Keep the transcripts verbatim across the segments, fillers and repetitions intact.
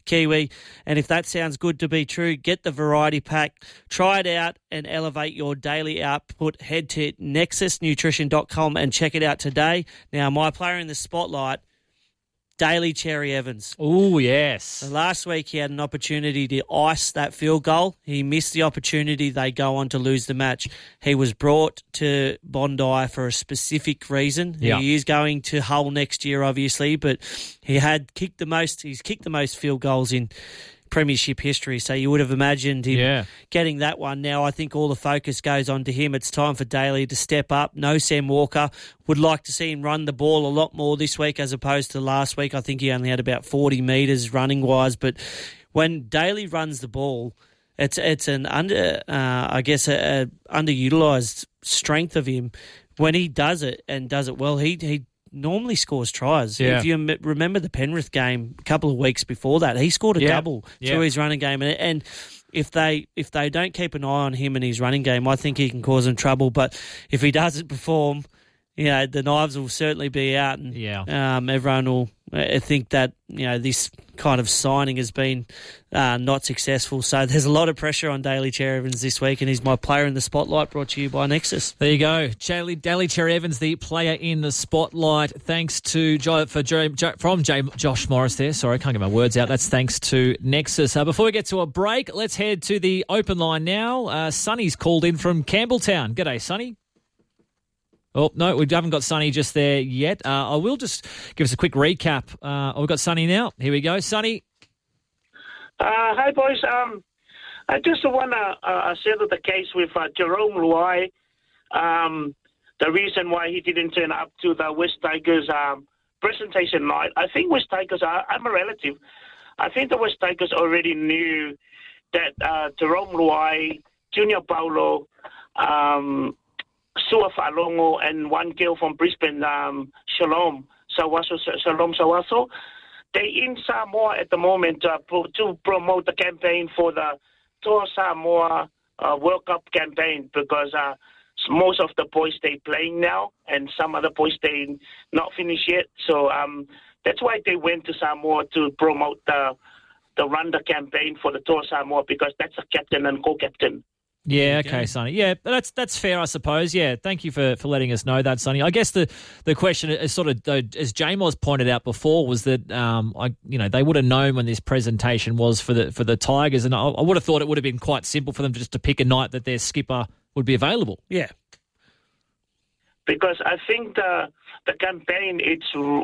Kiwi. And if that sounds good to be true, get the variety pack, try it out and elevate your daily output. Head to nexus nutrition dot com and check it out today. Now, my player in the spotlight, Daly Cherry Evans. Oh, yes. So last week he had an opportunity to ice that field goal. He missed the opportunity. They go on to lose the match. He was brought to Bondi for a specific reason. Yeah. He is going to Hull next year, obviously, but he had kicked the most. He's kicked the most field goals in Premiership history, so you would have imagined him yeah. getting that one. Now I think all the focus goes on to him. It's time for Daly to step up. No Sam Walker. Would like to see him run the ball a lot more this week as opposed to last week. I think he only had about forty metres running wise, but when Daly runs the ball, it's it's an under uh, I guess a, a underutilised strength of him. When he does it and does it well, he he normally scores tries. Yeah. If you m- remember the Penrith game a couple of weeks before that, he scored a yeah. double yeah. through his running game. And, and if they if they don't keep an eye on him and his running game, I think he can cause them trouble. But if he doesn't perform, you know, the knives will certainly be out, and yeah. um, everyone will uh, think that, you know, this kind of signing has been uh, not successful. So there's a lot of pressure on Daly Cherry Evans this week, and he's my player in the spotlight, brought to you by Nexus. There you go. Daly, Daly Cherry Evans, the player in the spotlight. Thanks to jo, for jo, jo, from J, Josh Morris there. Sorry, I can't get my words out. That's thanks to Nexus. Uh, before we get to a break, let's head to the open line now. Uh, Sonny's called in from Campbelltown. G'day, Sonny. Oh, no, we haven't got Sonny just there yet. Uh, I will just give us a quick recap. Uh, oh, we've got Sonny now. Here we go. Sonny. Uh, hi, boys. Um, I just want to uh, settle the case with uh, Jerome Luai. Um, the reason why he didn't turn up to the West Tigers um, presentation night. I think West Tigers are, I'm a relative. I think the West Tigers already knew that uh, Jerome Luai, Junior Paulo, um, Sua Falongo, and one girl from Brisbane, um, Shalom Sawaso, Shalom Sawaso, they're in Samoa at the moment uh, pro- to promote the campaign for the Toa Samoa uh, World Cup campaign, because uh, most of the boys they playing now, and some other boys they not finished yet. So um, that's why they went to Samoa to promote the the run the campaign for the Toa Samoa, because that's a captain and co-captain. Yeah, okay, Sonny. Yeah, that's that's fair, I suppose. Yeah, thank you for, for letting us know that, Sonny. I guess the, the question is sort of, as Jamos pointed out before, was that um, I you know they would have known when this presentation was for the for the Tigers, and I, I would have thought it would have been quite simple for them just to pick a night that their skipper would be available. Yeah, because I think the the campaign it's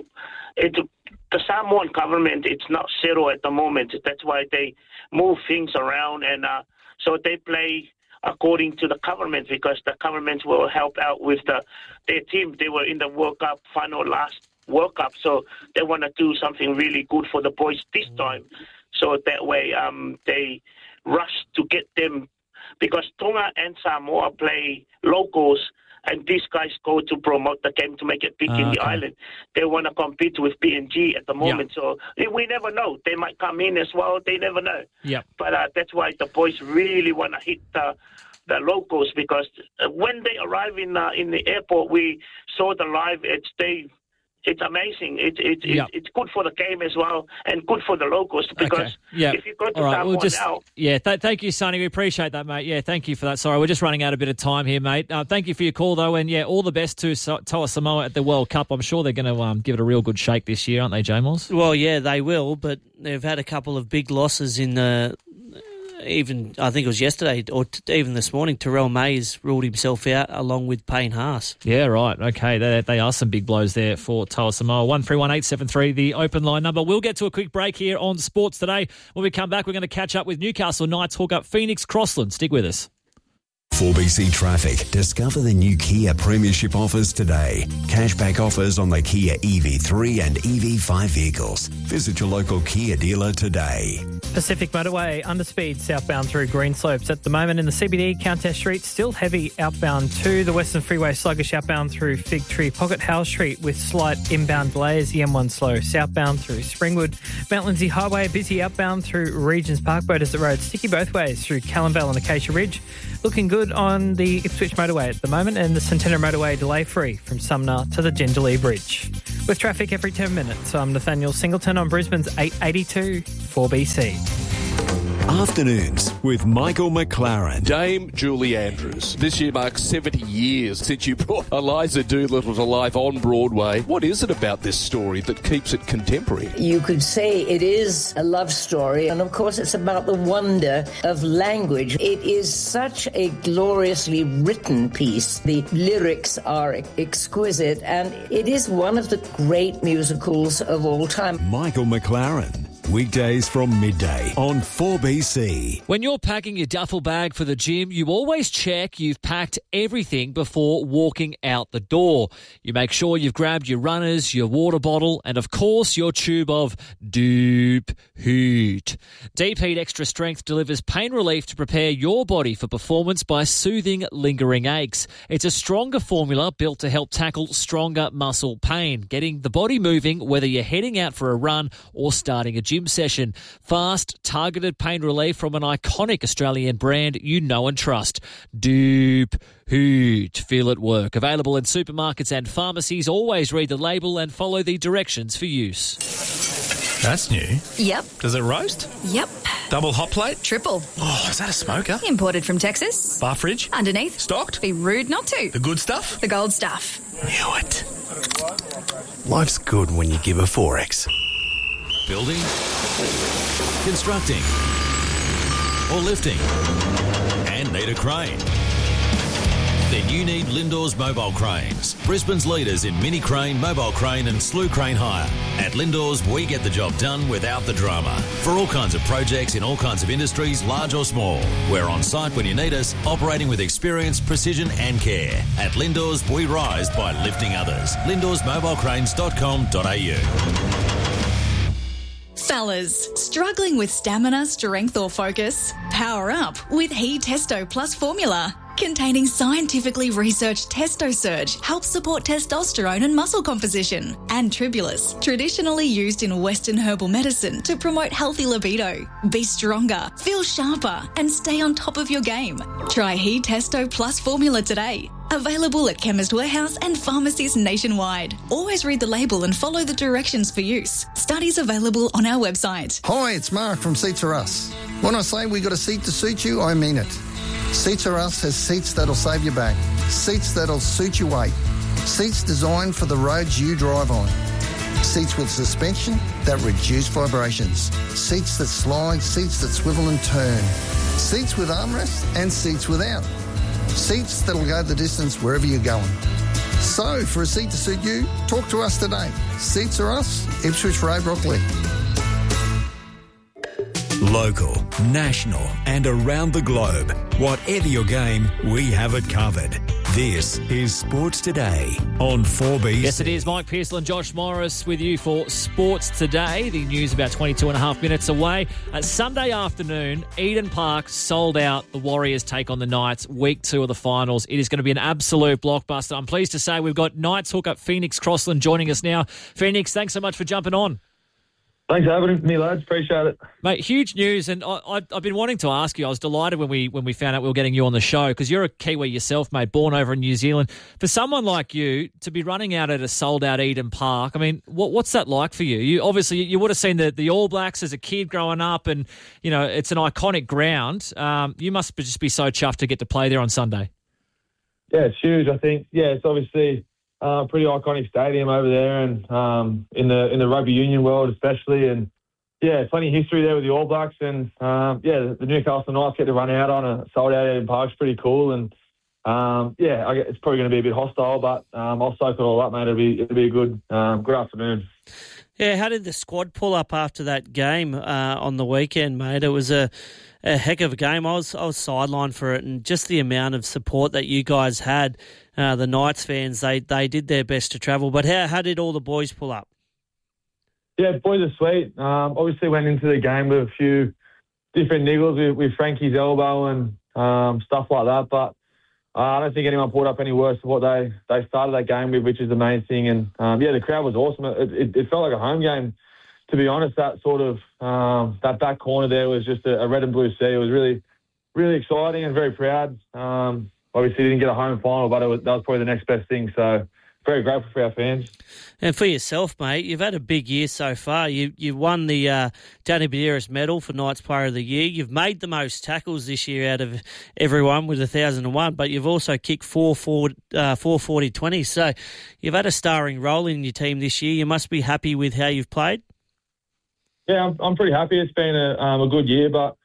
it the Samoan government it's not zero at the moment. That's why they move things around, and uh, so they play according to the government, because the government will help out with the their team. They were in the World Cup final last World Cup, so they want to do something really good for the boys this time. So that way um, they rush to get them, because Tonga and Samoa play locals, and these guys go to promote the game to make it big uh, in the okay. island. They want to compete with P N G at the moment, yeah. So we never know. They might come in as well. They never know. Yeah. But uh, that's why the boys really want to hit the the locals, because when they arrive in uh, in the airport, we saw the live. It's they. It's amazing. It, it, yeah. it, it's good for the game as well, and good for the locals, because okay. yeah. if you go to All right. Samoa we'll just, now... Yeah, th- thank you, Sonny. We appreciate that, mate. Yeah, thank you for that. Sorry, we're just running out a bit of time here, mate. Uh, thank you for your call, though, and, yeah, all the best to so- Toa Samoa at the World Cup. I'm sure they're going to um, give it a real good shake this year, aren't they, Jamos? Well, yeah, they will, but they've had a couple of big losses in the... Even, I think it was yesterday, or t- even this morning, Terrell Mays ruled himself out along with Payne Haas. Yeah, right. Okay, they, they are some big blows there for Toa Samoa. one three one eight seven three, the open line number. We'll get to a quick break here on Sports Today. When we come back, we're going to catch up with Newcastle Knights hookup Phoenix Crossland. Stick with us. four B C Traffic. Discover the new Kia Premiership offers today. Cashback offers on the Kia E V three and E V five vehicles. Visit your local Kia dealer today. Pacific Motorway, underspeed southbound through Greenslopes. At the moment in the C B D, Countess Street, still heavy outbound to the Western Freeway, sluggish outbound through Fig Tree, Pocket House Street with slight inbound delays. The M one slow southbound through Springwood. Mount Lindsay Highway, busy outbound through Regents Park, Bodas Road, sticky both ways through Callanvale and Acacia Ridge. Looking good on the Ipswich Motorway at the moment, and the Centenary Motorway delay-free from Sumner to the Jindalee Bridge. With traffic every ten minutes, I'm Nathaniel Singleton on Brisbane's eight eighty-two four B C. Afternoons with Michael McLaren. Dame Julie Andrews. This year marks seventy years since you brought Eliza Doolittle to life on Broadway. What is it about this story that keeps it contemporary? You could say it is a love story, and of course it's about the wonder of language. It is such a gloriously written piece. The lyrics are exquisite, and it is one of the great musicals of all time. Michael McLaren. Weekdays from midday on four B C. When you're packing your duffel bag for the gym, you always check you've packed everything before walking out the door. You make sure you've grabbed your runners, your water bottle, and of course your tube of Deep Heat. Deep Heat Extra Strength delivers pain relief to prepare your body for performance by soothing lingering aches. It's a stronger formula built to help tackle stronger muscle pain, getting the body moving whether you're heading out for a run or starting a gym session. Fast, targeted pain relief from an iconic Australian brand you know and trust. Deep Heat. Feel it work. Available in supermarkets and pharmacies. Always read the label and follow the directions for use. That's new. Yep. Does it roast? Yep. Double hot plate? Triple. Oh, is that a smoker? Imported from Texas. Bar fridge? Underneath. Stocked? Be rude not to. The good stuff? The gold stuff. Knew it. Life's good when you give a four X. Building, constructing, or lifting, and need a crane? Then you need Lindor's Mobile Cranes, Brisbane's leaders in mini crane, mobile crane and slew crane hire. At Lindor's, we get the job done without the drama. For all kinds of projects in all kinds of industries, large or small. We're on site when you need us, operating with experience, precision and care. At Lindor's, we rise by lifting others. lindors mobile cranes dot com dot a u. Fellas, struggling with stamina, strength or focus? Power up with He Testo Plus formula. Containing scientifically researched Testo Surge helps support testosterone and muscle composition. And Tribulus, traditionally used in Western herbal medicine to promote healthy libido. Be stronger, feel sharper and stay on top of your game. Try He Testo Plus formula today. Available at Chemist Warehouse and pharmacies nationwide. Always read the label and follow the directions for use. Studies available on our website. Hi, it's Mark from Seats Are Us. When I say we got a seat to suit you, I mean it. Seats Are Us has seats that'll save your back, seats that'll suit your weight, seats designed for the roads you drive on, seats with suspension that reduce vibrations, seats that slide, seats that swivel and turn, seats with armrests and seats without, seats that'll go the distance wherever you're going. So, for a seat to suit you, talk to us today. Seats Are Us, Ipswich Road, Brockley. Local, national and around the globe. Whatever your game, we have it covered. This is Sports Today on four B C. Yes, it is. Mike Pearsall and Josh Morris with you for Sports Today. The news about twenty-two and a half minutes away. Uh, Sunday afternoon, Eden Park sold out. The Warriors take on the Knights, week two of the finals. It is going to be an absolute blockbuster. I'm pleased to say we've got Knights hookup Phoenix Crossland joining us now. Phoenix, thanks so much for jumping on. Thanks for having me, lads. Appreciate it. Mate, huge news, and I, I, I've been wanting to ask you. I was delighted when we when we found out we were getting you on the show because you're a Kiwi yourself, mate, born over in New Zealand. For someone like you to be running out at a sold-out Eden Park, I mean, what, what's that like for you? You obviously you would have seen the, the All Blacks as a kid growing up, and you know it's an iconic ground. Um, you must just be so chuffed to get to play there on Sunday. Yeah, it's huge. I think. Yeah, it's obviously a uh, pretty iconic stadium over there, and um, in the in the rugby union world especially, and. Yeah, plenty of history there with the All Blacks, and um, yeah, the Newcastle Knights get to run out on a sold out Eden Park's pretty cool, and um, yeah, I guess it's probably going to be a bit hostile, but um, I'll soak it all up, mate. It'll be it'll be a good um, good afternoon. Yeah, how did the squad pull up after that game uh, on the weekend, mate? It was a, a heck of a game. I was I was sidelined for it, and just the amount of support that you guys had, uh, the Knights fans, they they did their best to travel. But how how did all the boys pull up? Yeah, boys are sweet. Um, obviously went into the game with a few different niggles with, with Frankie's elbow and um, stuff like that. But uh, I don't think anyone pulled up any worse than what they, they started that game with, which is the main thing. And, um, yeah, the crowd was awesome. It, it, it felt like a home game, to be honest. That sort of um, that back corner there was just a, a red and blue sea. It was really, really exciting and very proud. Um, obviously didn't get a home final, but it was, that was probably the next best thing. So, very grateful for our fans. And for yourself, mate, you've had a big year so far. You you won the uh, Danny Medeiros medal for Knights Player of the Year. You've made the most tackles this year out of everyone with one thousand one, but you've also kicked four forty twenty. So you've had a starring role in your team this year. You must be happy with how you've played. Yeah, I'm, I'm pretty happy. It's been a, um, a good year, but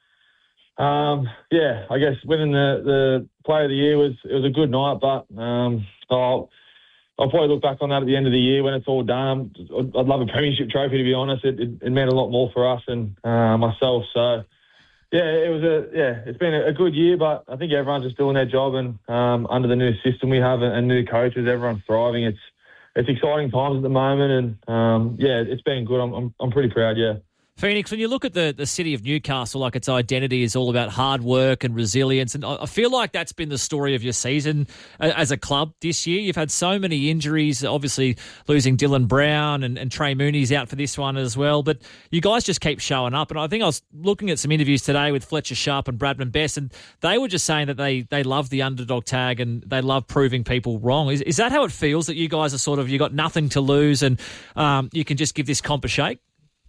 um, yeah, I guess winning the, the Player of the Year was it was a good night, but um, I'll, I'll probably look back on that at the end of the year when it's all done. I'd, I'd love a premiership trophy, to be honest. It, it, it meant a lot more for us and uh, myself. So yeah, it was a yeah, it's been a, a good year, but I think everyone's just doing their job, and um, under the new system we have and, and new coaches, everyone's thriving. It's it's exciting times at the moment, and um, yeah, it's been good. I'm I'm, I'm pretty proud. Yeah. Phoenix, when you look at the, the city of Newcastle, like its identity is all about hard work and resilience, and I feel like that's been the story of your season as a club this year. You've had so many injuries, obviously losing Dylan Brown and, and Trey Mooney's out for this one as well, but you guys just keep showing up. And I think I was looking at some interviews today with Fletcher Sharp and Bradman Best, and they were just saying that they, they love the underdog tag and they love proving people wrong. Is, is that how it feels, that you guys are sort of, you got nothing to lose and um, you can just give this comp a shake?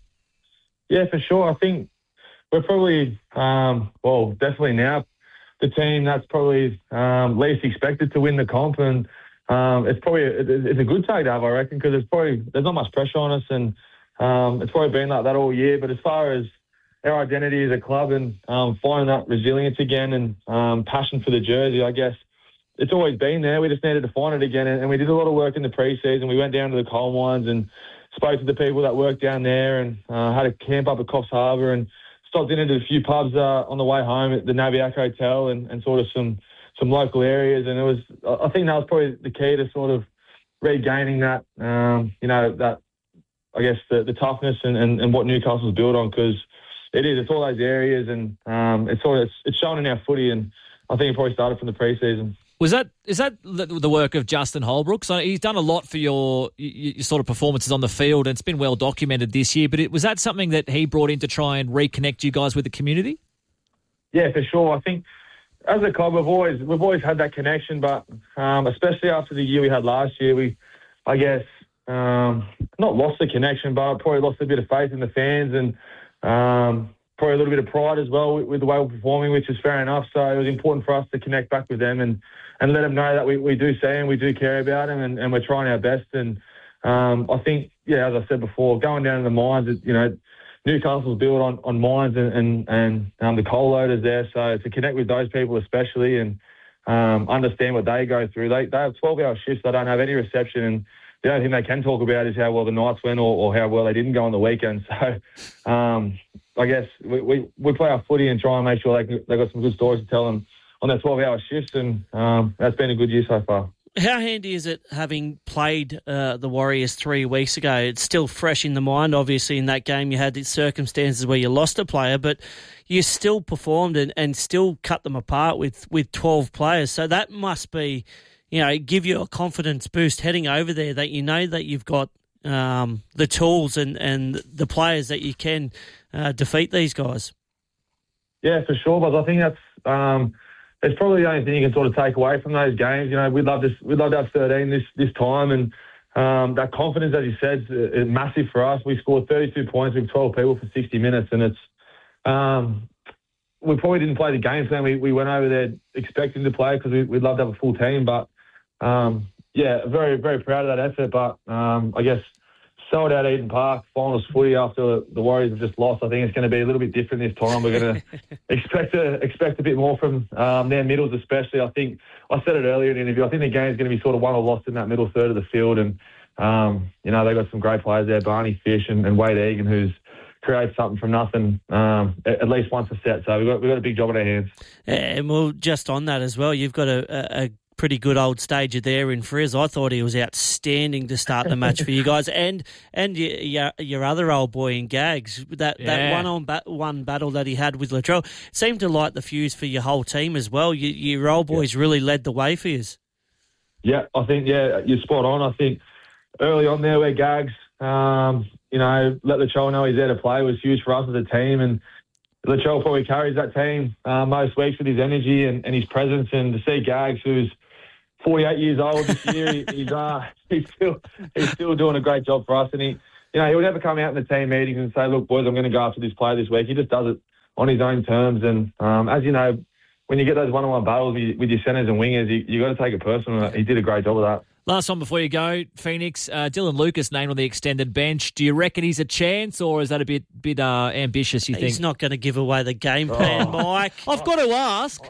Yeah, for sure. I think we're probably, um, well, definitely now the team that's probably um, least expected to win the comp, and um, it's probably a, it's a good tag to have, I reckon, because there's probably there's not much pressure on us, and um, it's probably been like that all year. But as far as our identity as a club and um, finding that resilience again and um, passion for the jersey, I guess it's always been there. We just needed to find it again, and, and we did a lot of work in the pre-season. We went down to the coal mines and spoke to the people that work down there, and uh, had a camp up at Coffs Harbour, and stopped in into a few pubs uh, on the way home at the Naviac Hotel, and, and sort of some, some local areas. And it was, I think that was probably the key to sort of regaining that, um, you know, that, I guess, the, the toughness and, and, and what Newcastle's built on, because it is, it's all those areas, and um, it's sort of, it's, it's shown in our footy, and I think it probably started from the pre-season. Was that is that the work of Justin Holbrook? So he's done a lot for your, your sort of performances on the field, and it's been well documented this year. But it, was that something that he brought in to try and reconnect you guys with the community? Yeah, for sure. I think as a club, we've always we've always had that connection, but um, especially after the year we had last year, we, I guess, um, not lost the connection, but probably lost a bit of faith in the fans, and um, probably a little bit of pride as well with, with the way we're performing, which is fair enough. So it was important for us to connect back with them and. and let them know that we, we do see them, we do care about them, and, and we're trying our best. And um, I think, yeah, as I said before, going down to the mines, you know, Newcastle's built on, on mines and, and, and um, the coal loaders there. So to connect with those people especially, and um, understand what they go through. They, they have twelve-hour shifts. They don't have any reception, and the only thing they can talk about is how well the Knights went, or, or how well they didn't go on the weekend. So um, I guess we, we, we play our footy and try and make sure they they got some good stories to tell them on their twelve-hour shifts, and um, that's been a good year so far. How handy is it having played uh, the Warriors three weeks ago? It's still fresh in the mind. Obviously, in that game you had the circumstances where you lost a player, but you still performed and, and still cut them apart with, with twelve players. So that must be, you know, give you a confidence boost heading over there, that you know that you've got um, the tools and, and the players that you can uh, defeat these guys. Yeah, for sure, but I think that's... Um, It's probably the only thing you can sort of take away from those games. You know, we'd love to we'd love to have thirteen this this time, and um, that confidence, as you said, is, is massive for us. We scored thirty-two points with twelve people for sixty minutes, and it's um, we probably didn't play the game plan. We we went over there expecting to play because we, we'd love to have a full team. But um, yeah, very very proud of that effort. But um, I guess sold out Eden Park finals footy after the Warriors have just lost. I think it's going to be a little bit different this time. We're going to expect a, expect a bit more from um, their middles, especially. I think I said it earlier in the interview. I think the game's going to be sort of won or lost in that middle third of the field, and um, you know, they've got some great players there, Barney Fish and, and Wade Egan, who's creates something from nothing um, at least once a set. So we've got we've got a big job on our hands. And well, just on that as well, you've got a. a pretty good old stager there in Frizz. I thought he was outstanding to start the match for you guys, and and your your, your other old boy in Gags. That yeah. that one on ba- one battle that he had with Latrell seemed to light the fuse for your whole team as well. You, your old boys yeah. really led the way for you. Yeah, I think yeah, you're spot on. I think early on there where Gags, um, you know, let Latrell know he's there to play was huge for us as a team, and Latrell probably carries that team uh, most weeks with his energy and, and his presence, and to see Gags, who's forty-eight years old this year. he, he's uh, he's still he's still doing a great job for us, and he, you know, he'll never come out in the team meetings and say, "Look, boys, I'm going to go after this player this week." He just does it on his own terms, and um, as you know, when you get those one-on-one battles with, with your centres and wingers, you you got to take it personal. He did a great job of that. Last one before you go, Phoenix. Uh, Dylan Lucas named on the extended bench. Do you reckon he's a chance, or is that a bit bit uh, ambitious, you think? He's not going to give away the game plan, Oh. Mike. I've got to ask.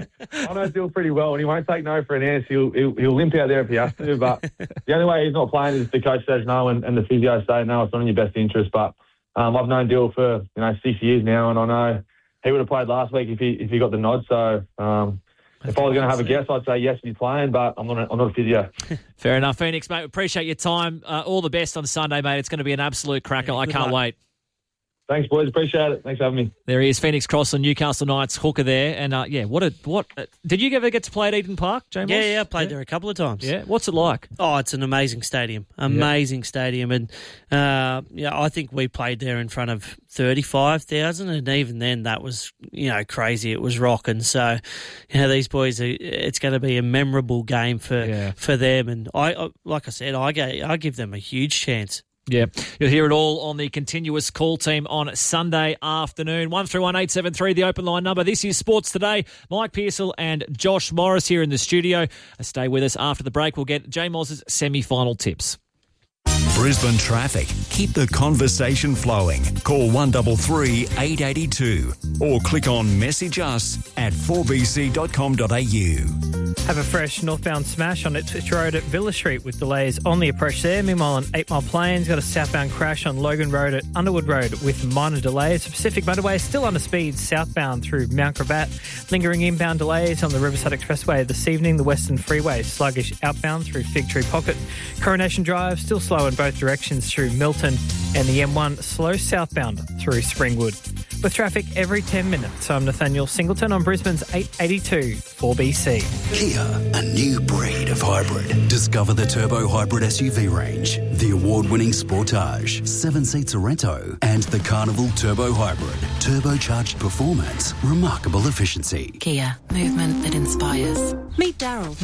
I know Dill pretty well, and he won't take no for an answer. He'll, he'll, he'll limp out there if he has to, but the only way he's not playing is the coach says no, and, and the physio say no, it's not in your best interest. But um, I've known Dill for you know six years now, and I know he would have played last week if he if he got the nod. So um, if I was going to have a guess, I'd say yes, he's playing, but I'm not a, I'm not a physio. Fair enough, Phoenix, mate. Appreciate your time. Uh, all the best on Sunday, mate. It's going to be an absolute cracker. Yeah, I can't luck. wait. Thanks, boys. Appreciate it. Thanks for having me. There he is, Phoenix Cross, Newcastle Knights hooker there. And, uh, yeah, what a... what? Uh, did you ever get to play at Eden Park, James? Yeah, yeah, I played there a couple of times. Yeah, what's it like? Oh, it's an amazing stadium. Amazing yeah. stadium. And, uh, yeah, I think we played there in front of thirty-five thousand, and even then that was, you know, crazy. It was rocking. So, you know, these boys, are, it's going to be a memorable game for Yeah. for them. And, I, I like I said, I, gave, I give them a huge chance. Yeah, you'll hear it all on the continuous call team on Sunday afternoon. one three one eight seven three, the open line number. This is Sports Today. Mike Pearsall and Josh Morris here in the studio. Stay with us after the break. We'll get J Mos's semi-final tips. Brisbane traffic. Keep the conversation flowing. Call one three three, eight eight two or click on message us at four b c dot com dot a u. Have a fresh northbound smash on Ipswich Road at Villa Street with delays on the approach there. Meanwhile, on eight Mile Plains, got a southbound crash on Logan Road at Underwood Road with minor delays. Pacific Motorway still under speed southbound through Mount Gravatt. Lingering inbound delays on the Riverside Expressway this evening. The Western Freeway sluggish outbound through Fig Tree Pocket. Coronation Drive still slow in both directions through Milton, and the M one slow southbound through Springwood. With traffic every ten minutes, I'm Nathaniel Singleton on Brisbane's eight eighty-two four B C. Kia, a new breed of hybrid. Discover the Turbo Hybrid S U V range, the award-winning Sportage, seven-seat Sorento, and the Carnival Turbo Hybrid. Turbocharged performance, remarkable efficiency. Kia, movement that inspires. Meet Daryl.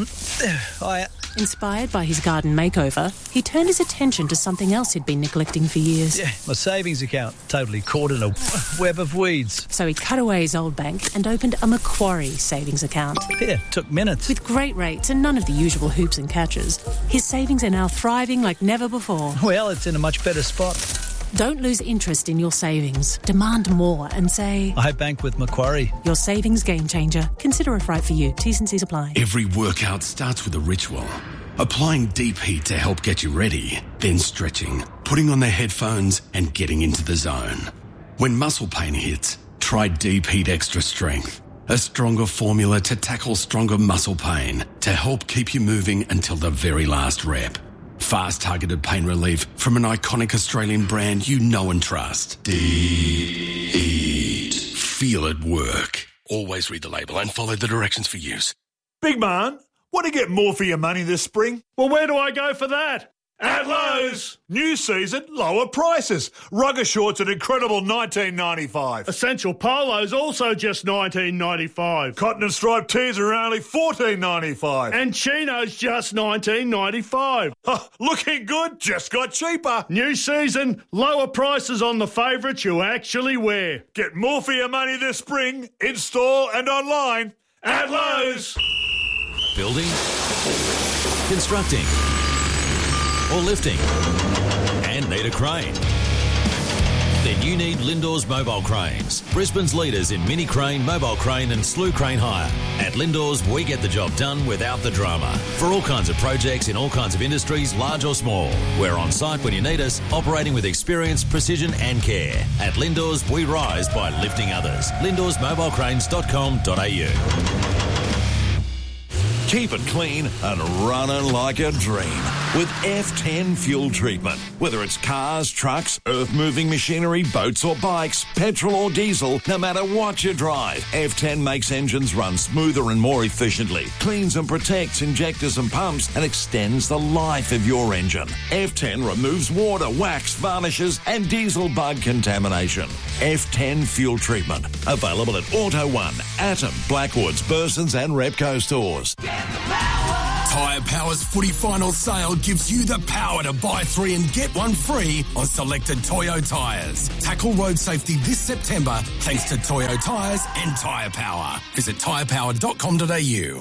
Hiya. Inspired by his garden makeover, he turned his attention to something else he'd been neglecting for years. Yeah, my savings account, totally caught in a web of weeds. So he cut away his old bank and opened a Macquarie savings account. Yeah, took minutes. With great rates and none of the usual hoops and catches, his savings are now thriving like never before. Well, it's in a much better spot. Don't lose interest in your savings. Demand more and say, I bank with Macquarie. Your savings game changer. Consider if right for you. T's and C's apply. Every workout starts with a ritual. Applying deep heat to help get you ready, then stretching, putting on the headphones and getting into the zone. When muscle pain hits, try Deep Heat Extra Strength, a stronger formula to tackle stronger muscle pain to help keep you moving until the very last rep. Fast targeted pain relief from an iconic Australian brand you know and trust. Deep Heat. Feel it work. Always read the label and follow the directions for use. Big man, want to get more for your money this spring? Well, where do I go for that? At Lowe's! New season, lower prices. Rugger shorts at incredible nineteen ninety-five. Essential polos also just nineteen ninety-five. Cotton and striped tees are only fourteen ninety-five. And chinos just nineteen ninety-five. Huh, looking good, just got cheaper. New season, lower prices on the favourites you actually wear. Get more for your money this spring, in store and online. At Lowe's! Building, constructing, or lifting, and need a crane? Then you need Lindor's Mobile Cranes, Brisbane's leaders in mini crane, mobile crane and slew crane hire. At Lindor's, we get the job done without the drama. For all kinds of projects in all kinds of industries, large or small. We're on site when you need us, operating with experience, precision and care. At Lindor's, we rise by lifting others. lindors mobile cranes dot com dot a u. Keep it clean and running like a dream with F ten fuel treatment. Whether it's cars, trucks, earth-moving machinery, boats or bikes, petrol or diesel, no matter what you drive, F ten makes engines run smoother and more efficiently, cleans and protects injectors and pumps, and extends the life of your engine. F ten removes water, wax, varnishes, and diesel bug contamination. F ten fuel treatment. Available at Auto One, Atom, Blackwoods, Burson's and Repco stores. Tyre Power's footy final sale gives you the power to buy three and get one free on selected Toyo tyres. Tackle road safety this September thanks to Toyo Tyres and Tyre Power. Visit tyre power dot com dot a u.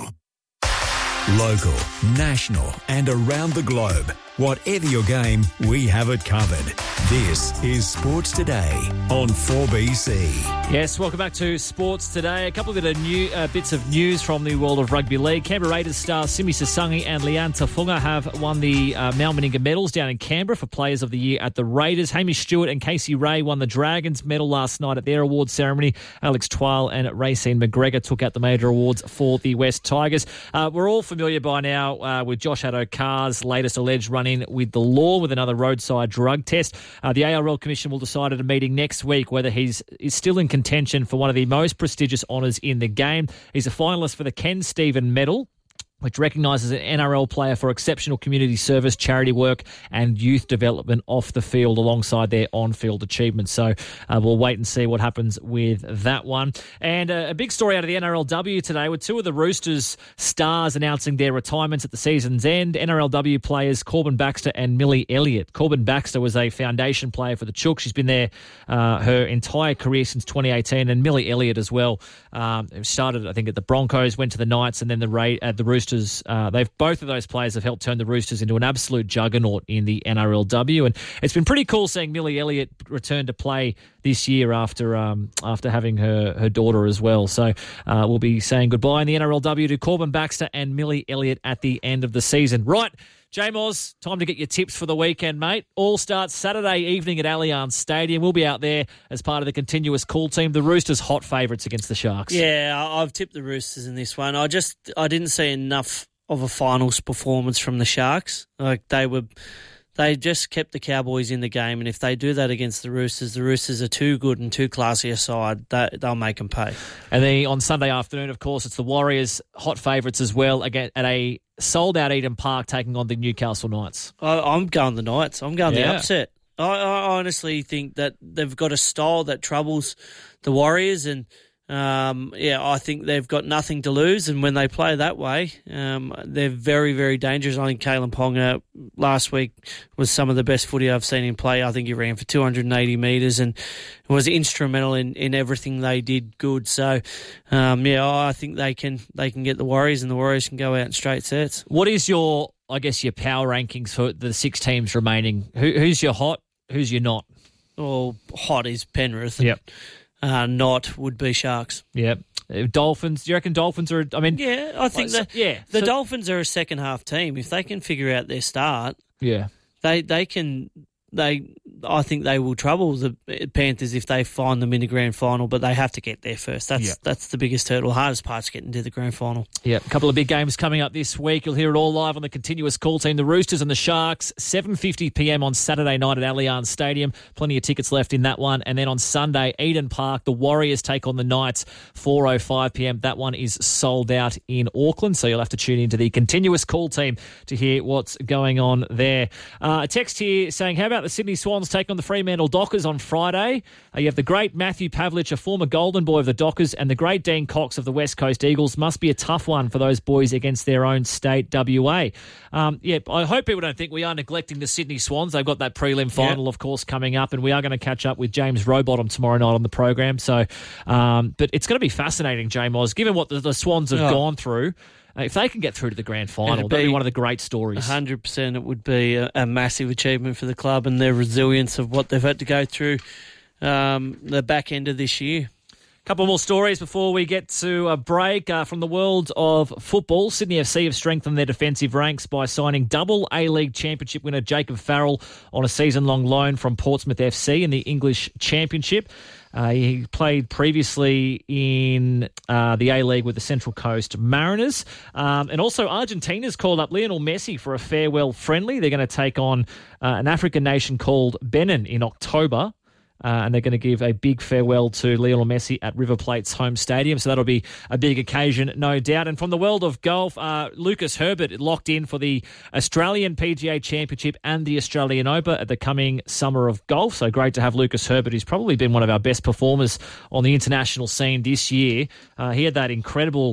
Local, national and around the globe. Whatever your game, we have it covered. This is Sports Today on four B C. Yes, welcome back to Sports Today. A couple of bit of new, uh, bits of news from the world of rugby league. Canberra Raiders stars Simi Sasangi and Lian Tafunga have won the uh, Mal Meninga medals down in Canberra for Players of the Year at the Raiders. Hamish Stewart and Casey Ray won the Dragons medal last night at their awards ceremony. Alex Twile and Racine McGregor took out the major awards for the West Tigers. Uh, we're all familiar by now uh, with Josh Addo-Carr's latest alleged run-in with the law with another roadside drug test. Uh, the A R L Commission will decide at a meeting next week whether he's is still in contention for one of the most prestigious honours in the game. He's a finalist for the Ken Stephen Medal, which recognises an N R L player for exceptional community service, charity work and youth development off the field alongside their on-field achievements. So uh, we'll wait and see what happens with that one. And uh, a big story out of the N R L W today with two of the Roosters stars announcing their retirements at the season's end. N R L W players Corbin Baxter and Millie Elliott. Corbin Baxter was a foundation player for the Chooks. She's been there uh, her entire career since twenty eighteen, and Millie Elliott as well. Um, started, I think, at the Broncos, went to the Knights and then the, Ra- uh, the Roosters. Uh, they've both of those players have helped turn the Roosters into an absolute juggernaut in the N R L W, and it's been pretty cool seeing Millie Elliott return to play this year after um, after having her, her daughter as well. So uh, we'll be saying goodbye in the N R L W to Corbin Baxter and Millie Elliott at the end of the season. Right, J-Moz, time to get your tips for the weekend, mate. All starts Saturday evening at Allianz Stadium. We'll be out there as part of the continuous call team. The Roosters hot favourites against the Sharks. Yeah, I've tipped the Roosters in this one. I just I didn't see enough of a finals performance from the Sharks. Like they were, they just kept the Cowboys in the game, and if they do that against the Roosters, the Roosters are too good and too classy a side. They, they'll make them pay. And then on Sunday afternoon, of course, it's the Warriors hot favourites as well again at a sold-out Eden Park taking on the Newcastle Knights. I, I'm going the Knights. I'm going Yeah. the upset. I, I honestly think that they've got a style that troubles the Warriors, and um, yeah, I think they've got nothing to lose. And when they play that way, um, they're very, very dangerous. I think Kalen Ponga last week was some of the best footy I've seen him play. I think he ran for two hundred eighty metres and was instrumental in, in everything they did good. So, um, yeah, I think they can they can get the Warriors, and the Warriors can go out in straight sets. What is your, I guess, your power rankings for the six teams remaining? Who, who's your hot? Who's your not? Well, hot is Penrith. Yep. Uh, not would be Sharks. Yep. Uh, Dolphins. Do you reckon Dolphins are? I mean, Yeah, I think Well, that so- yeah, the so- Dolphins are a second half team. If they can figure out their start, yeah. they they can they I think they will trouble the Panthers if they find them in the grand final, but they have to get there first. That's Yeah. that's the biggest hurdle. Hardest part's getting to the grand final. Yeah, a couple of big games coming up this week. You'll hear it all live on the continuous call team. The Roosters and the Sharks, seven fifty p.m. on Saturday night at Allianz Stadium. Plenty of tickets left in that one. And then on Sunday, Eden Park, the Warriors take on the Knights, four oh five p.m. That one is sold out in Auckland, so you'll have to tune into the continuous call team to hear what's going on there. Uh, a text here saying, how about the Sydney Swans take on the Fremantle Dockers on Friday? Uh, you have the great Matthew Pavlich, a former golden boy of the Dockers, and the great Dean Cox of the West Coast Eagles. Must be a tough one for those boys against their own state, W A. Um, yeah, I hope people don't think we are neglecting the Sydney Swans. They've got that prelim final, Yeah. of course, coming up, and we are going to catch up with James Rowbottom tomorrow night on the program. So, um, but it's going to be fascinating, J-Moz, given what the, the Swans have Oh. gone through. Uh, If they can get through to the grand final, It'd that'd be be one of the great stories. one hundred percent it would be a, a massive achievement for the club and their resilience of what they've had to go through um, the back end of this year. Couple more stories before we get to a break. Uh, from the world of football, Sydney F C have strengthened their defensive ranks by signing double A-League championship winner Jacob Farrell on a season-long loan from Portsmouth F C in the English Championship. Uh, he played previously in uh, the A-League with the Central Coast Mariners. Um, and also Argentina's called up Lionel Messi for a farewell friendly. They're going to take on uh, an African nation called Benin in October. Uh, and they're going to give a big farewell to Lionel Messi at River Plate's home stadium. So that'll be a big occasion, no doubt. And from the world of golf, uh, Lucas Herbert locked in for the Australian P G A Championship and the Australian Open at the coming summer of golf. So great to have Lucas Herbert, who's probably been one of our best performers on the international scene this year. Uh, he had that incredible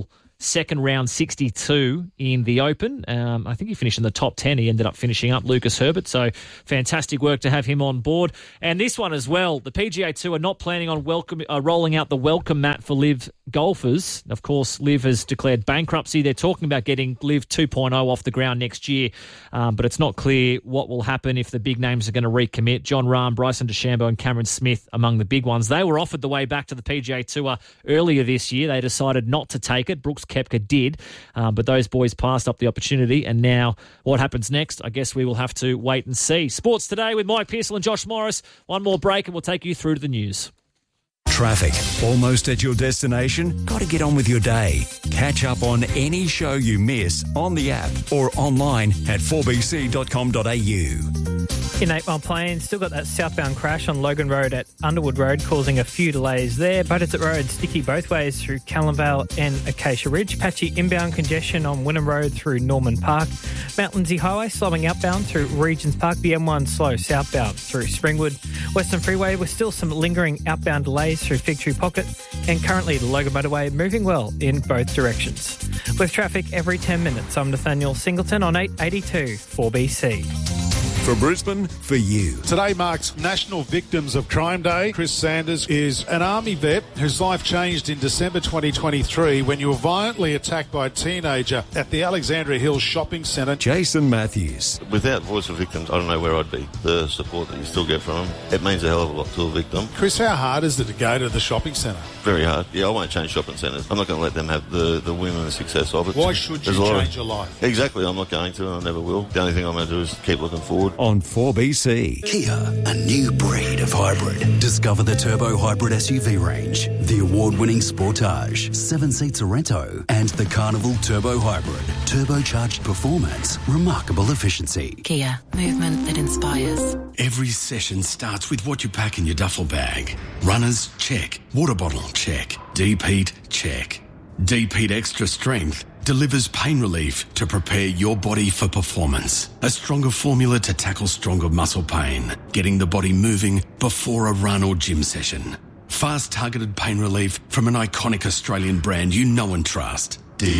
second round sixty-two in the Open. Um, I think he finished in the top ten. He ended up finishing up Lucas Herbert. So fantastic work to have him on board. And this one as well. The P G A Tour are not planning on welcome, uh, rolling out the welcome mat for Live golfers. Of course, Live has declared bankruptcy. They're talking about getting Live two point oh off the ground next year, um, but it's not clear what will happen if the big names are going to recommit. John Rahm, Bryson DeChambeau and Cameron Smith among the big ones. They were offered the way back to the P G A Tour earlier this year. They decided not to take it. Brooks Koepka did, um, but those boys passed up the opportunity, and now what happens next, I guess we will have to wait and see. Sports Today with Mike Pearsall and Josh Morris. One more break and we'll take you through to the news. Traffic. Almost at your destination? Got to get on with your day. Catch up on any show you miss on the app or online at four b c dot com dot a u. In Eight Mile Plains, still got that southbound crash on Logan Road at Underwood Road, causing a few delays there. Butters Road sticky both ways through Callanvale and Acacia Ridge. Patchy inbound congestion on Wynnum Road through Norman Park. Mount Lindsay Highway slowing outbound through Regents Park. The M one slow southbound through Springwood. Western Freeway with still some lingering outbound delays through Fig Tree Pocket. And currently the Logan Motorway moving well in both directions. With traffic every ten minutes, I'm Nathaniel Singleton on eight eighty-two four B C. For Brisbane, for you. Today marks National Victims of Crime Day. Chris Sanders is an Army vet whose life changed in December twenty twenty-three when you were violently attacked by a teenager at the Alexandria Hills Shopping Centre. Jason Matthews. Without Voice of Victims, I don't know where I'd be. The support that you still get from them, it means a hell of a lot to a victim. Chris, how hard is it to go to the shopping centre? Very hard. Yeah, I won't change shopping centres. I'm not going to let them have the, the win and the success of it. Why should you change of, your life? Exactly, I'm not going to and I never will. The only thing I'm going to do is keep looking forward. On four B C. Kia, a new breed of hybrid. Discover the Turbo Hybrid S U V range, the award-winning Sportage, seven-seat Sorento, and the Carnival Turbo Hybrid. Turbocharged performance, remarkable efficiency. Kia, movement that inspires. Every session starts with what you pack in your duffel bag. Runners, check. Water bottle, check. Deep heat, check. Deep Heat Extra Strength delivers pain relief to prepare your body for performance. A stronger formula to tackle stronger muscle pain, getting the body moving before a run or gym session. Fast targeted pain relief from an iconic Australian brand you know and trust.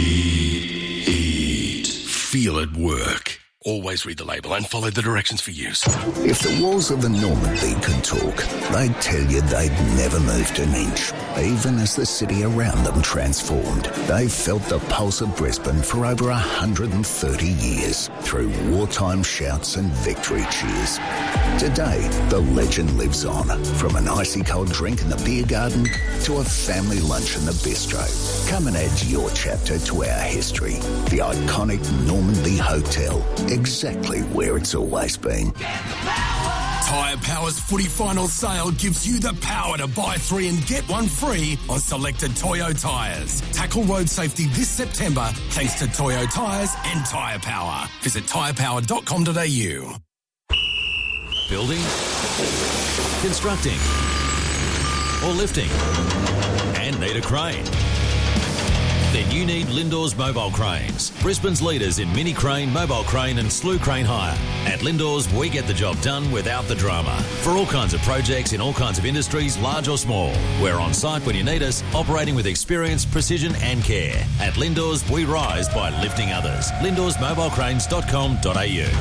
Deep. Feel it work. Always read the label and follow the directions for use. If the walls of the Normandy could talk, they'd tell you they'd never moved an inch, even as the city around them transformed. They've felt the pulse of Brisbane for over one hundred thirty years, through wartime shouts and victory cheers. Today, the legend lives on, from an icy cold drink in the beer garden to a family lunch in the bistro. Come and add your chapter to our history. The iconic Normandy Hotel, exactly where it's always been. Tyre Power's footy final sale gives you the power to buy three and get one free on selected Toyo tyres. Tackle road safety this September thanks to Toyo tyres and Tyre Power. Visit tyre power dot com dot a u. Building, constructing, or lifting, and need a crane? Then you need Lindors Mobile Cranes, Brisbane's leaders in mini crane, mobile crane and slew crane hire. At Lindors, we get the job done without the drama. For all kinds of projects in all kinds of industries, large or small. We're on site when you need us, operating with experience, precision and care. At Lindors, we rise by lifting others. lindors mobile cranes dot com dot a u.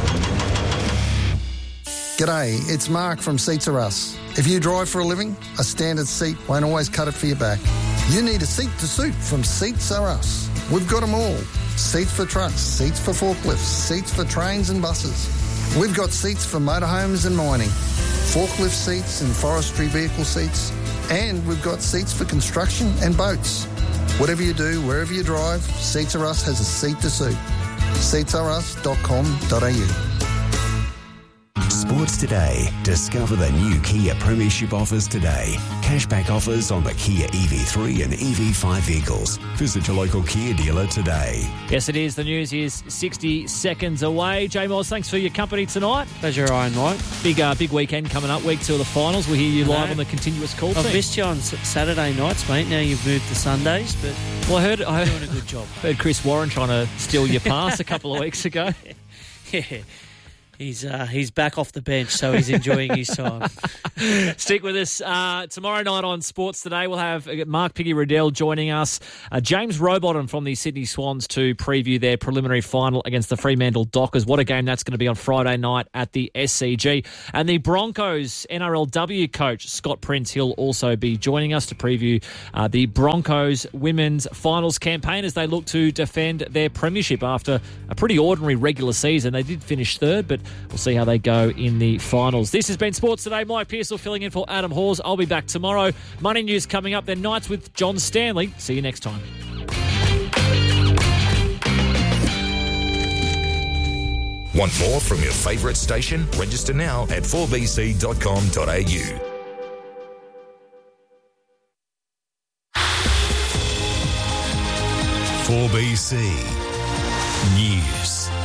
G'day, it's Mark from Seats Are Us. If you drive for a living, a standard seat won't always cut it for your back. You need a seat to suit from Seats Are Us. We've got them all. Seats for trucks, seats for forklifts, seats for trains and buses. We've got seats for motorhomes and mining, forklift seats and forestry vehicle seats, and we've got seats for construction and boats. Whatever you do, wherever you drive, Seats Are Us has a seat to suit. seats are us dot com dot a u. Sports Today. Discover the new Kia Premiership offers today. Cashback offers on the Kia E V three and E V five vehicles. Visit your local Kia dealer today. Yes, it is. The news is sixty seconds away. J Moz, thanks for your company tonight. Pleasure, Iron Mike. Big uh, big weekend coming up. Week two of the finals. We'll hear you live on the continuous call I've team. missed you on Saturday nights, mate. Now you've moved to Sundays, but well, I heard I you're doing a good job. Heard Chris Warren trying to steal your pass a couple of weeks ago. Yeah. He's uh, he's back off the bench, so he's enjoying his time. Stick with us. Uh, tomorrow night on Sports Today, we'll have Mark Piggy Riddell joining us. Uh, James Rowbottom from the Sydney Swans to preview their preliminary final against the Fremantle Dockers. What a game that's going to be on Friday night at the S C G. And the Broncos N R L W coach, Scott Prince, he'll also be joining us to preview uh, the Broncos women's finals campaign as they look to defend their premiership after a pretty ordinary regular season. They did finish third, but we'll see how they go in the finals. This has been Sports Today. Mike Pearsall filling in for Adam Hawes. I'll be back tomorrow. Money News coming up, then Nights with John Stanley. See you next time. Want more from your favourite station? Register now at four b c dot com dot a u. four B C News.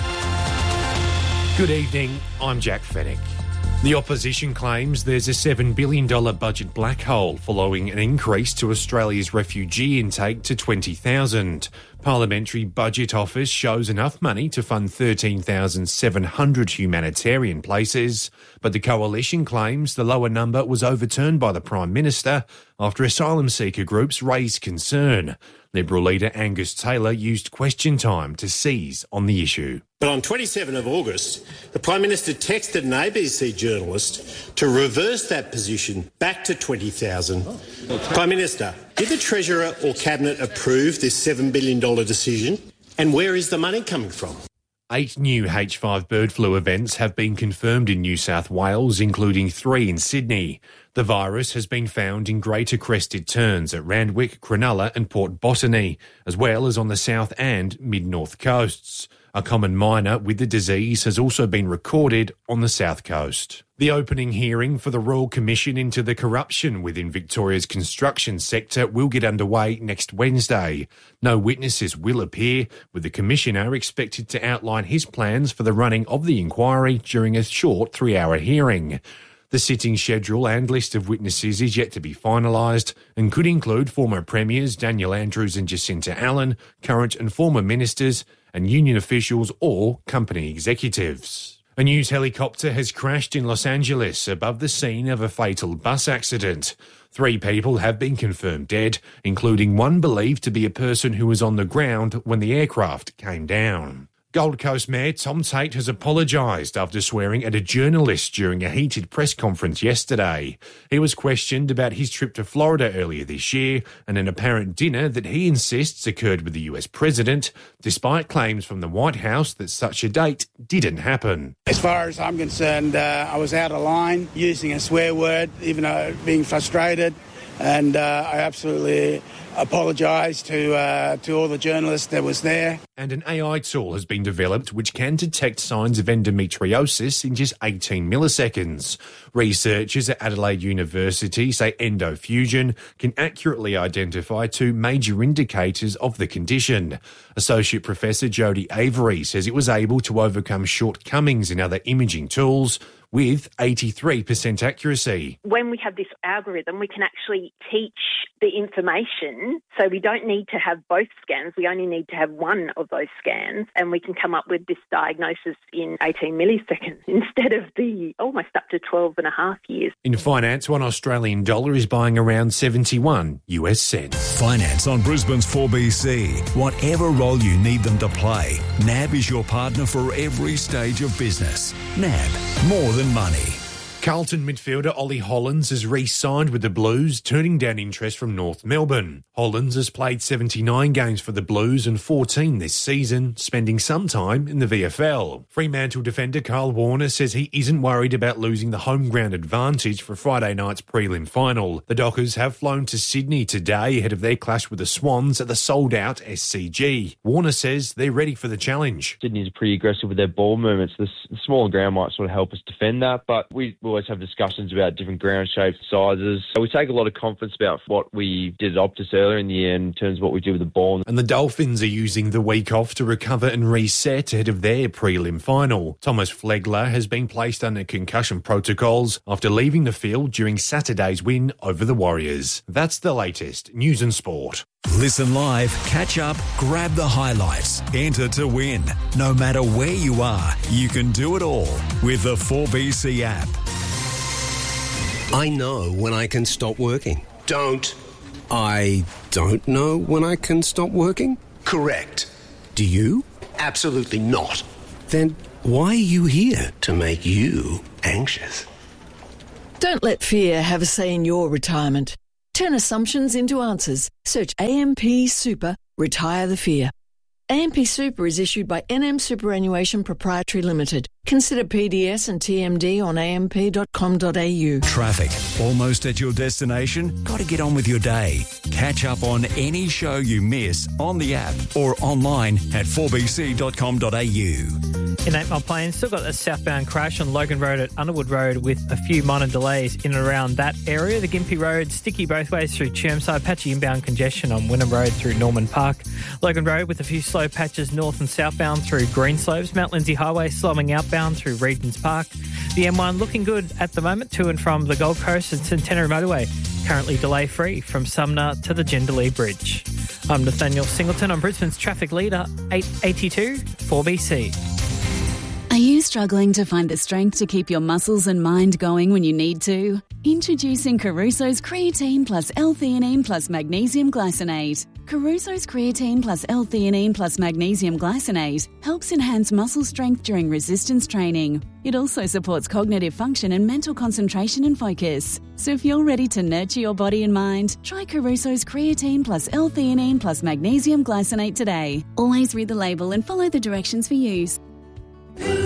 Good evening, I'm Jack Fennick. The opposition claims there's a seven billion dollars budget black hole following an increase to Australia's refugee intake to twenty thousand. Parliamentary Budget Office shows enough money to fund thirteen thousand seven hundred humanitarian places, but the coalition claims the lower number was overturned by the Prime Minister after asylum seeker groups raised concern. Liberal leader Angus Taylor used question time to seize on the issue. But on twenty-seventh of August, the Prime Minister texted an A B C journalist to reverse that position back to twenty thousand. Prime Minister, did the Treasurer or Cabinet approve this seven billion dollars decision? And where is the money coming from? Eight new H five bird flu events have been confirmed in New South Wales, including three in Sydney. The virus has been found in Greater Crested Terns at Randwick, Cronulla and Port Botany, as well as on the south and mid-north coasts. A common minor with the disease has also been recorded on the south coast. The opening hearing for the Royal Commission into the corruption within Victoria's construction sector will get underway next Wednesday. No witnesses will appear, with the Commissioner expected to outline his plans for the running of the inquiry during a short three-hour hearing. The sitting schedule and list of witnesses is yet to be finalised and could include former Premiers Daniel Andrews and Jacinta Allen, current and former ministers, and union officials or company executives. A news helicopter has crashed in Los Angeles above the scene of a fatal bus accident. Three people have been confirmed dead, including one believed to be a person who was on the ground when the aircraft came down. Gold Coast Mayor Tom Tate has apologised after swearing at a journalist during a heated press conference yesterday. He was questioned about his trip to Florida earlier this year and an apparent dinner that he insists occurred with the U S president, despite claims from the White House that such a date didn't happen. As far as I'm concerned, uh, I was out of line, using a swear word, even though being frustrated, and uh, I absolutely apologise to uh, to all the journalists that was there. And an A I tool has been developed which can detect signs of endometriosis in just eighteen milliseconds. Researchers at Adelaide University say EndoFusion can accurately identify two major indicators of the condition. Associate Professor Jodie Avery says it was able to overcome shortcomings in other imaging tools with eighty-three percent accuracy. When we have this algorithm, we can actually teach the information, so we don't need to have both scans, we only need to have one of those scans, and we can come up with this diagnosis in eighteen milliseconds instead of the almost up to twelve and a half years. In finance, one Australian dollar is buying around seventy-one U S cents. Finance on Brisbane's four B C. Whatever role you need them to play, N A B is your partner for every stage of business. N A B, more than money. Carlton midfielder Ollie Hollands has re-signed with the Blues, turning down interest from North Melbourne. Hollands has played seventy-nine games for the Blues and fourteen this season, spending some time in the V F L. Fremantle defender Carl Warner says he isn't worried about losing the home ground advantage for Friday night's prelim final. The Dockers have flown to Sydney today ahead of their clash with the Swans at the sold-out S C G. Warner says they're ready for the challenge. Sydney's pretty aggressive with their ball movements. The smaller ground might sort of help us defend that, but we always have discussions about different ground shapes, sizes. So we take a lot of confidence about what we did at Optus earlier in the year in terms of what we do with the ball. And the Dolphins are using the week off to recover and reset ahead of their prelim final. Thomas Flegler has been placed under concussion protocols after leaving the field during Saturday's win over the Warriors. That's the latest news and sport. Listen live, catch up, grab the highlights, enter to win. No matter where you are, you can do it all with the four B C app. I know when I can stop working. Don't. I don't know when I can stop working? Correct. Do you? Absolutely not. Then why are you here? To make you anxious. Don't let fear have a say in your retirement. Turn assumptions into answers. Search A M P Super, retire the fear. A M P Super is issued by N M Superannuation Proprietary Limited. Consider P D S and T M D on a m p dot com dot a u. Traffic. Almost at your destination? Got to get on with your day. Catch up on any show you miss on the app or online at four b c dot com dot a u. In Eight Mile Plains, still got a southbound crash on Logan Road at Underwood Road with a few minor delays in and around that area. The Gympie Road, sticky both ways through Chermside, patchy inbound congestion on Wynnum Road through Norman Park. Logan Road with a few slow patches north and southbound through Greenslopes. Mount Lindsay Highway slowing outbound through Regents Park. The M one looking good at the moment to and from the Gold Coast and Centenary Motorway. Currently delay-free from Sumner to the Jendalee Bridge. I'm Nathaniel Singleton. I'm Brisbane's traffic leader, eight eighty-two four B C. Are you struggling to find the strength to keep your muscles and mind going when you need to? Introducing Caruso's Creatine plus L-theanine plus Magnesium Glycinate. Caruso's Creatine plus L-theanine plus Magnesium Glycinate helps enhance muscle strength during resistance training. It also supports cognitive function and mental concentration and focus. So if you're ready to nurture your body and mind, try Caruso's Creatine plus L-theanine plus Magnesium Glycinate today. Always read the label and follow the directions for use.